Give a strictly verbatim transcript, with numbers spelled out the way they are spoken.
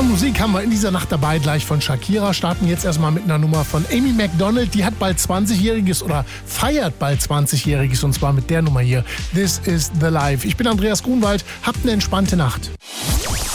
Musik haben wir in dieser Nacht dabei, gleich von Shakira. Starten jetzt erstmal mit einer Nummer von Amy Macdonald. Die hat bald zwanzigjähriges oder feiert bald zwanzigjähriges und zwar mit der Nummer hier. This is the Life. Ich bin Andreas Grunwald. Habt eine entspannte Nacht.